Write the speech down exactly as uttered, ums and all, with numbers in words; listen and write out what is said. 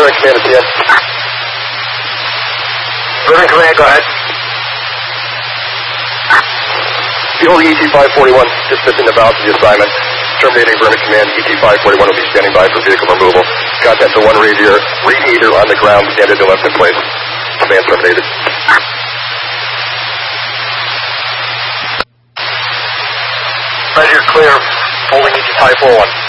Vernon Command at the end. Vernon Command, go ahead. Beholding E T five forty-one, dismissing the balance of the assignment. Terminating Vernon Command, E T five forty-one will be standing by for vehicle removal. Contact the one read meter, read meter on the ground, standard to left in place. Command terminated. Measure clear, holding E T five forty-one.